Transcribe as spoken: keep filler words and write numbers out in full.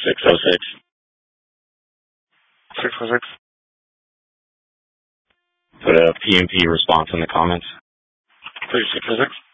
six oh six. six oh six. Put a P M P response in the comments. three six oh six.